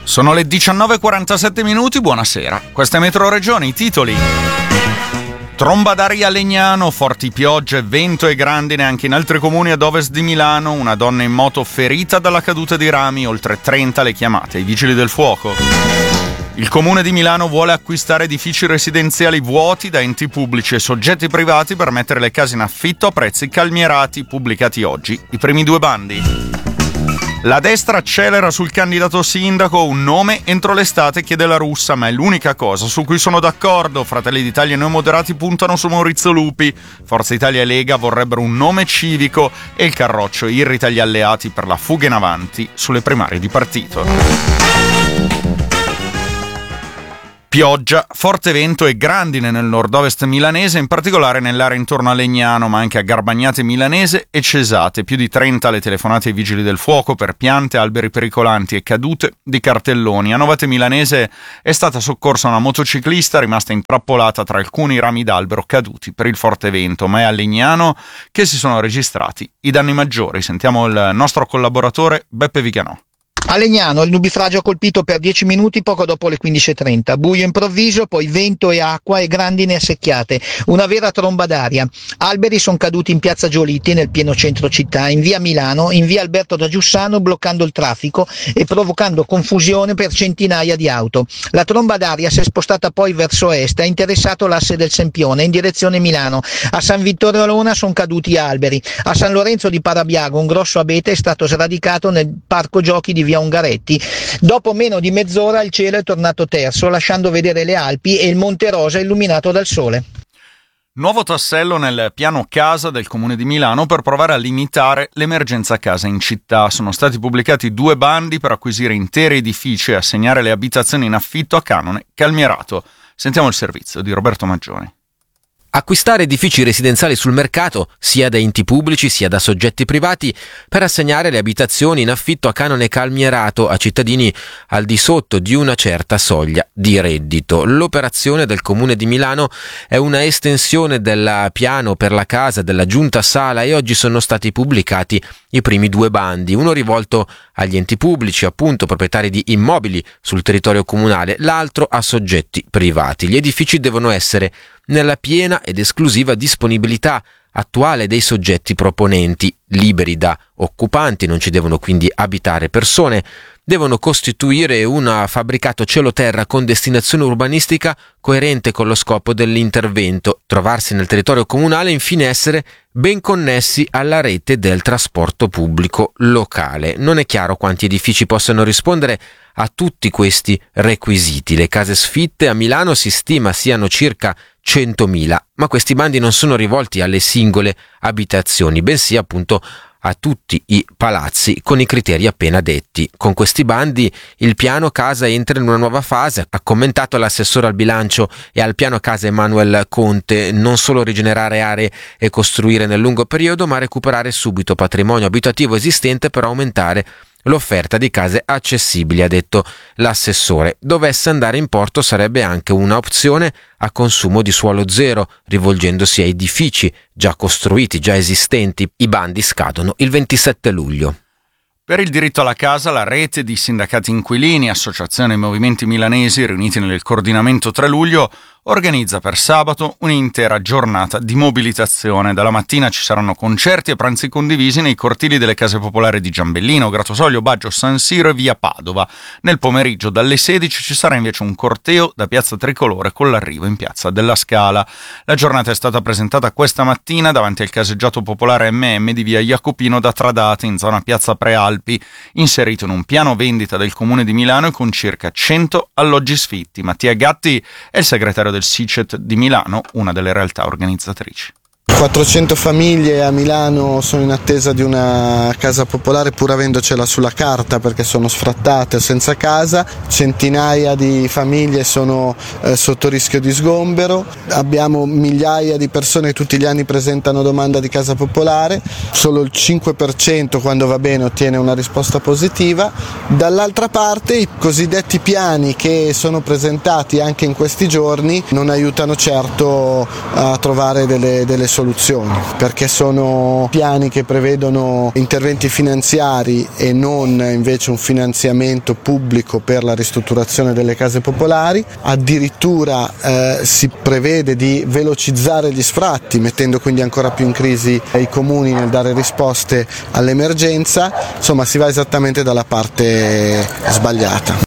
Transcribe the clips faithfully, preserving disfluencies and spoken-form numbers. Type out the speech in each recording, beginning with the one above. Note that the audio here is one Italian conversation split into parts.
Sono le diciannove e quarantasette minuti, buonasera. Questa è Metro Regione, i titoli. Tromba d'aria a Legnano, forti piogge, vento e grandine anche in altri comuni ad ovest di Milano. Una donna in moto ferita dalla caduta di rami, oltre trenta le chiamate ai vigili del fuoco. Il comune di Milano vuole acquistare edifici residenziali vuoti da enti pubblici e soggetti privati per mettere le case in affitto a prezzi calmierati, pubblicati oggi i primi due bandi. La destra accelera sul candidato sindaco, un nome entro l'estate chiede la Russa, ma è l'unica cosa su cui sono d'accordo. Fratelli d'Italia e Noi Moderati puntano su Maurizio Lupi, Forza Italia e Lega vorrebbero un nome civico e il Carroccio irrita gli alleati per la fuga in avanti sulle primarie di partito. Pioggia, forte vento e grandine nel nord-ovest milanese, in particolare nell'area intorno a Legnano, ma anche a Garbagnate Milanese e Cesate. Più di trenta le telefonate ai vigili del fuoco per piante, alberi pericolanti e cadute di cartelloni. A Novate Milanese è stata soccorsa una motociclista rimasta intrappolata tra alcuni rami d'albero caduti per il forte vento, ma è a Legnano che si sono registrati i danni maggiori. Sentiamo il nostro collaboratore Beppe Viganò. A Legnano il nubifragio ha colpito per dieci minuti poco dopo le quindici e trenta, buio improvviso, poi vento e acqua e grandine assecchiate, una vera tromba d'aria. Alberi sono caduti in piazza Giolitti nel pieno centro città, in via Milano, in via Alberto da Giussano, bloccando il traffico e provocando confusione per centinaia di auto. La tromba d'aria si è spostata poi verso est, ha interessato l'asse del Sempione in direzione Milano. A San Vittorio Olona sono caduti alberi, a San Lorenzo di Parabiago un grosso abete è stato sradicato nel parco giochi di via Ungaretti. Dopo meno di mezz'ora il cielo è tornato terso, lasciando vedere le Alpi e il Monte Rosa illuminato dal sole. Nuovo tassello nel piano casa del Comune di Milano per provare a limitare l'emergenza casa in città. Sono stati pubblicati due bandi per acquisire interi edifici e assegnare le abitazioni in affitto a canone calmierato. Sentiamo il servizio di Roberto Maggioni. Acquistare edifici residenziali sul mercato, sia da enti pubblici sia da soggetti privati, per assegnare le abitazioni in affitto a canone calmierato a cittadini al di sotto di una certa soglia di reddito. L'operazione del Comune di Milano è una estensione del piano per la casa della Giunta Sala e oggi sono stati pubblicati i primi due bandi, uno rivolto agli enti pubblici, appunto proprietari di immobili sul territorio comunale, l'altro a soggetti privati. Gli edifici devono essere nella piena ed esclusiva disponibilità attuale dei soggetti proponenti, liberi da occupanti, non ci devono quindi abitare persone, devono costituire un fabbricato cielo-terra con destinazione urbanistica coerente con lo scopo dell'intervento, trovarsi nel territorio comunale e infine essere ben connessi alla rete del trasporto pubblico locale. Non è chiaro quanti edifici possano rispondere a tutti questi requisiti. Le case sfitte a Milano si stima siano circa centomila, ma questi bandi non sono rivolti alle singole abitazioni, bensì appunto a tutti i palazzi con i criteri appena detti. Con questi bandi il piano casa entra in una nuova fase, ha commentato l'assessore al bilancio e al piano casa Emanuel Conte, non solo rigenerare aree e costruire nel lungo periodo, ma recuperare subito patrimonio abitativo esistente per aumentare l'offerta di case accessibili, ha detto l'assessore. Dovesse andare in porto sarebbe anche una opzione a consumo di suolo zero, rivolgendosi a edifici già costruiti, già esistenti. I bandi scadono il ventisette luglio. Per il diritto alla casa, la rete di sindacati inquilini, associazioni e movimenti milanesi riuniti nel coordinamento tre luglio organizza per sabato un'intera giornata di mobilitazione. Dalla mattina ci saranno concerti e pranzi condivisi nei cortili delle case popolari di Giambellino, Gratosoglio, Baggio, San Siro e via Padova. Nel pomeriggio dalle sedici ci sarà invece un corteo da piazza Tricolore con l'arrivo in piazza della Scala. La giornata è stata presentata questa mattina davanti al caseggiato popolare M M di via Jacopino da Tradate in zona piazza Prealpi, inserito in un piano vendita del Comune di Milano e con circa cento alloggi sfitti. Mattia Gatti è il segretario del SICET di Milano, una delle realtà organizzatrici. quattrocento famiglie a Milano sono in attesa di una casa popolare pur avendocela sulla carta perché sono sfrattate o senza casa, centinaia di famiglie sono eh, sotto rischio di sgombero, abbiamo migliaia di persone che tutti gli anni presentano domanda di casa popolare, solo il cinque per cento quando va bene ottiene una risposta positiva. Dall'altra parte i cosiddetti piani che sono presentati anche in questi giorni non aiutano certo a trovare delle, delle soluzioni. soluzioni, perché sono piani che prevedono interventi finanziari e non invece un finanziamento pubblico per la ristrutturazione delle case popolari. Addirittura eh, si prevede di velocizzare gli sfratti, mettendo quindi ancora più in crisi i comuni nel dare risposte all'emergenza. Insomma, si va esattamente dalla parte sbagliata.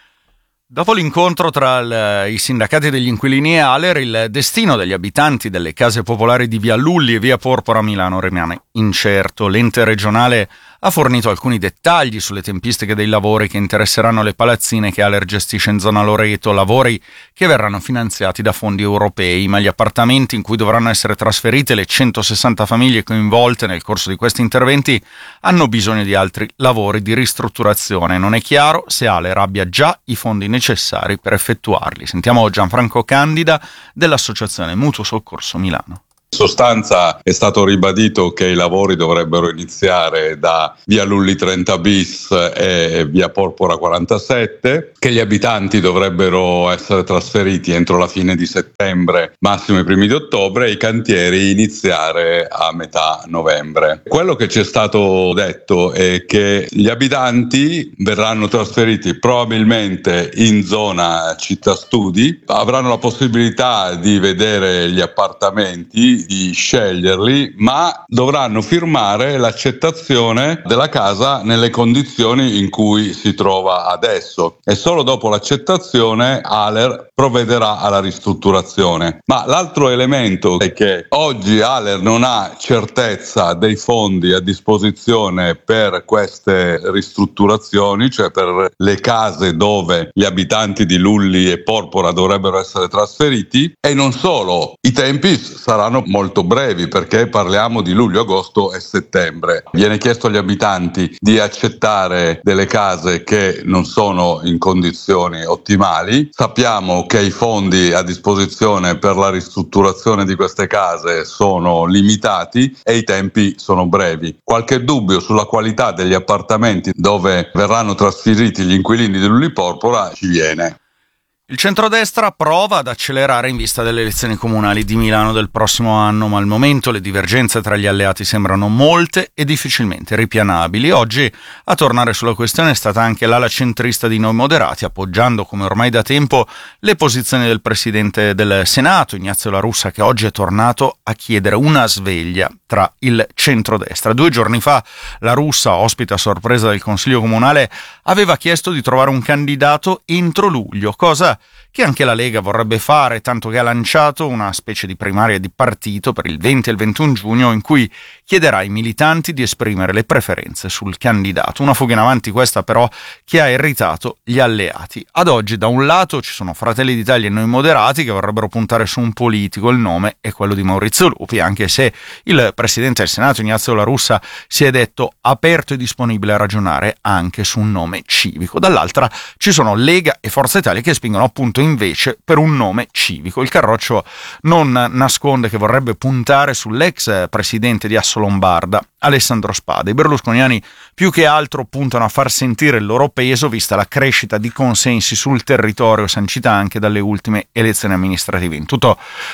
Dopo l'incontro tra il, i sindacati degli inquilini e Aler, il destino degli abitanti delle case popolari di Via Lulli e Via Porpora a Milano rimane incerto. L'ente regionale ha fornito alcuni dettagli sulle tempistiche dei lavori che interesseranno le palazzine che Aler gestisce in zona Loreto, lavori che verranno finanziati da fondi europei, ma gli appartamenti in cui dovranno essere trasferite le centosessanta famiglie coinvolte nel corso di questi interventi hanno bisogno di altri lavori di ristrutturazione. Non è chiaro se Aler abbia già i fondi necessari per effettuarli. Sentiamo Gianfranco Candida dell'Associazione Mutuo Soccorso Milano. In sostanza è stato ribadito che i lavori dovrebbero iniziare da Via Lulli trenta bis e Via Porpora quarantasette, che gli abitanti dovrebbero essere trasferiti entro la fine di settembre, massimo i primi di ottobre, e i cantieri iniziare a metà novembre. Quello che ci è stato detto è che gli abitanti verranno trasferiti probabilmente in zona città studi, avranno la possibilità di vedere gli appartamenti, di sceglierli, ma dovranno firmare l'accettazione della casa nelle condizioni in cui si trova adesso, e solo dopo l'accettazione Aler provvederà alla ristrutturazione. Ma l'altro elemento è che oggi Aler non ha certezza dei fondi a disposizione per queste ristrutturazioni, cioè per le case dove gli abitanti di Lulli e Porpora dovrebbero essere trasferiti, e non solo, i tempi saranno molto brevi perché parliamo di luglio, agosto e settembre. Viene chiesto agli abitanti di accettare delle case che non sono in condizioni ottimali. Sappiamo che i fondi a disposizione per la ristrutturazione di queste case sono limitati e i tempi sono brevi. Qualche dubbio sulla qualità degli appartamenti dove verranno trasferiti gli inquilini di Lulli Porpora ci viene. Il centrodestra prova ad accelerare in vista delle elezioni comunali di Milano del prossimo anno, ma al momento le divergenze tra gli alleati sembrano molte e difficilmente ripianabili. Oggi a tornare sulla questione è stata anche l'ala centrista di Noi Moderati, appoggiando come ormai da tempo le posizioni del presidente del Senato, Ignazio La Russa, che oggi è tornato a chiedere una sveglia tra il centrodestra. Due giorni fa La Russa, ospite a sorpresa del Consiglio Comunale, aveva chiesto di trovare un candidato entro luglio, cosa che anche la Lega vorrebbe fare, tanto che ha lanciato una specie di primaria di partito per il venti e il ventuno giugno in cui chiederà ai militanti di esprimere le preferenze sul candidato. Una fuga in avanti questa però che ha irritato gli alleati. Ad oggi da un lato ci sono Fratelli d'Italia e Noi Moderati che vorrebbero puntare su un politico, il nome è quello di Maurizio Lupi, anche se il presidente del Senato Ignazio La Russa si è detto aperto e disponibile a ragionare anche su un nome civico. Dall'altra ci sono Lega e Forza Italia che spingono appunto invece per un nome civico. Il Carroccio non nasconde che vorrebbe puntare sull'ex presidente di Assolombarda, Alessandro Spada. I berlusconiani più che altro puntano a far sentire il loro peso vista la crescita di consensi sul territorio sancita anche dalle ultime elezioni amministrative. In tutto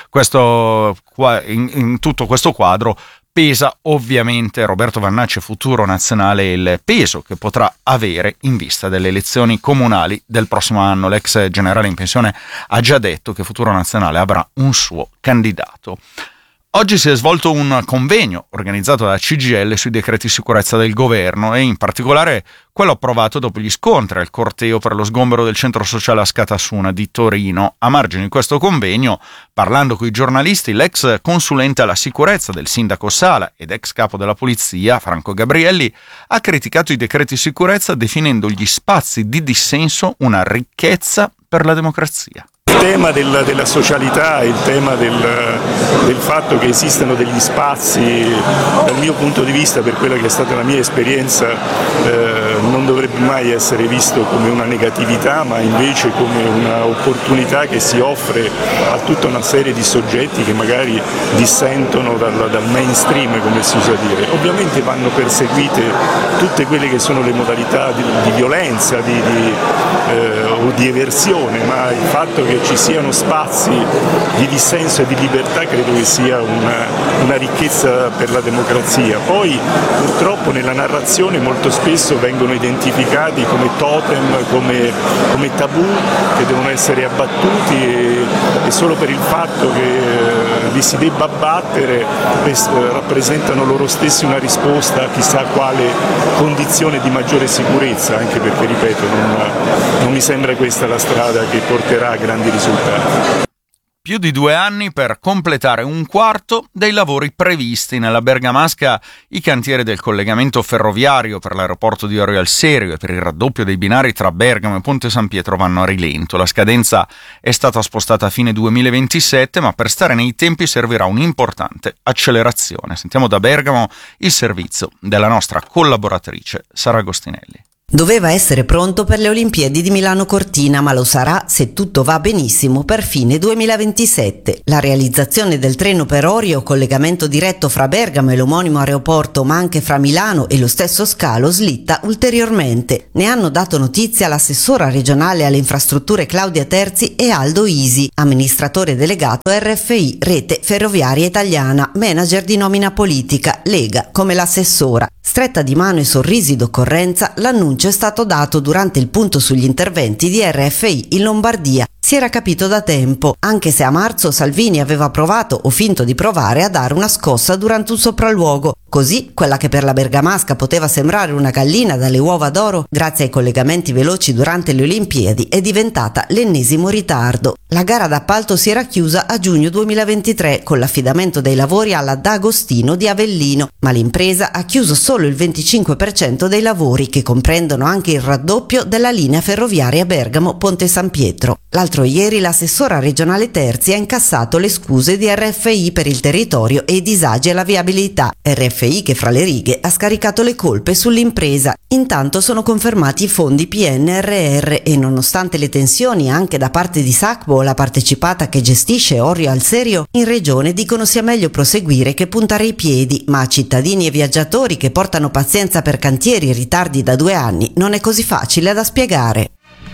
questo, in, in tutto questo quadro pesa ovviamente Roberto Vannacci, futuro nazionale, e il peso che potrà avere in vista delle elezioni comunali del prossimo anno. L'ex generale in pensione ha già detto che Futuro Nazionale avrà un suo candidato. Oggi si è svolto un convegno organizzato da C G I L sui decreti sicurezza del governo e in particolare quello approvato dopo gli scontri al corteo per lo sgombero del centro sociale a Scatassuna di Torino. A margine di questo convegno, parlando con i giornalisti, l'ex consulente alla sicurezza del sindaco Sala ed ex capo della polizia, Franco Gabrielli, ha criticato i decreti sicurezza definendo gli spazi di dissenso una ricchezza per la democrazia. Il tema del, della socialità, il tema del, del fatto che esistano degli spazi, dal mio punto di vista, per quella che è stata la mia esperienza, eh, non dovrebbe mai essere visto come una negatività, ma invece come un'opportunità che si offre a tutta una serie di soggetti che magari dissentono dal, dal mainstream, come si usa dire. Ovviamente vanno perseguite tutte quelle che sono le modalità di, di violenza di, di, eh, o di eversione, ma il fatto che ci ci siano spazi di dissenso e di libertà credo che sia una, una ricchezza per la democrazia. Poi purtroppo nella narrazione molto spesso vengono identificati come totem, come, come tabù che devono essere abbattuti e, e solo per il fatto che eh, li si debba abbattere eh, rappresentano loro stessi una risposta a chissà quale condizione di maggiore sicurezza, anche perché ripeto non, non mi sembra questa la strada che porterà a grandi risultati. Più di due anni per completare un quarto dei lavori previsti nella bergamasca, i cantieri del collegamento ferroviario per l'aeroporto di Orio al Serio e per il raddoppio dei binari tra Bergamo e Ponte San Pietro vanno a rilento. La scadenza è stata spostata a fine duemilaventisette, ma per stare nei tempi servirà un'importante accelerazione. Sentiamo da Bergamo il servizio della nostra collaboratrice Sara Agostinelli. Doveva essere pronto per le Olimpiadi di Milano Cortina, ma lo sarà, se tutto va benissimo, per fine duemilaventisette. La realizzazione del treno per Orio, collegamento diretto fra Bergamo e l'omonimo aeroporto, ma anche fra Milano e lo stesso scalo, slitta ulteriormente. Ne hanno dato notizia l'assessora regionale alle infrastrutture Claudia Terzi e Aldo Isi, amministratore delegato R F I, Rete Ferroviaria Italiana, manager di nomina politica, Lega, come l'assessora. Stretta di mano e sorrisi d'occorrenza, l'annuncio è stato dato durante il punto sugli interventi di R F I in Lombardia. Si era capito da tempo, anche se a marzo Salvini aveva provato o finto di provare a dare una scossa durante un sopralluogo. Così, quella che per la bergamasca poteva sembrare una gallina dalle uova d'oro, grazie ai collegamenti veloci durante le Olimpiadi, è diventata l'ennesimo ritardo. La gara d'appalto si era chiusa a giugno duemilaventitré con l'affidamento dei lavori alla D'Agostino di Avellino, ma l'impresa ha chiuso solo il venticinque per cento dei lavori, che comprendono anche il raddoppio della linea ferroviaria Bergamo-Ponte San Pietro. L'altro ieri l'assessora regionale Terzi ha incassato le scuse di R F I per il territorio e i disagi alla viabilità. R F I che fra le righe ha scaricato le colpe sull'impresa. Intanto sono confermati i fondi P N R R e nonostante le tensioni anche da parte di Sacbo, la partecipata che gestisce Orio al Serio, in regione dicono sia meglio proseguire che puntare i piedi, ma a cittadini e viaggiatori che portano pazienza per cantieri e ritardi da due anni non è così facile da spiegare.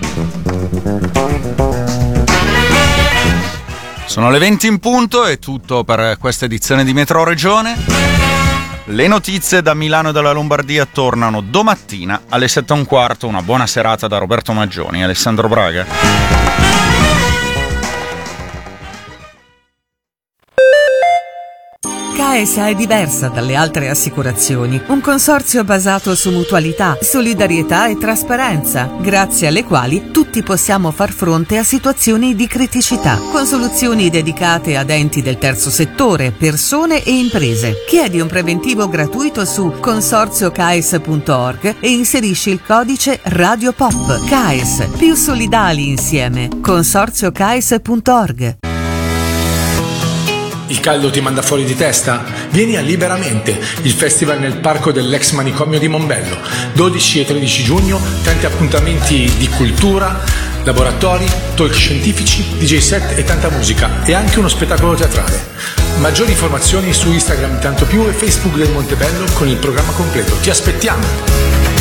Sono le venti in punto, è tutto per questa edizione di Metro Regione. Le notizie da Milano e dalla Lombardia tornano domattina alle sette e un quarto. Una buona serata da Roberto Maggioni e Alessandro Braga. Caesa è diversa dalle altre assicurazioni, un consorzio basato su mutualità, solidarietà e trasparenza, grazie alle quali tutti possiamo far fronte a situazioni di criticità, con soluzioni dedicate ad enti del terzo settore, persone e imprese. Chiedi un preventivo gratuito su consorzio caes punto org e inserisci il codice Radio Pop. Caes, più solidali insieme. consorzio caes punto org. Il caldo ti manda fuori di testa? Vieni a Liberamente, il festival nel parco dell'ex manicomio di Mombello. dodici e tredici giugno, tanti appuntamenti di cultura, laboratori, talk scientifici, D J set e tanta musica, e anche uno spettacolo teatrale. Maggiori informazioni su Instagram Tanto Più e Facebook del Montebello con il programma completo. Ti aspettiamo!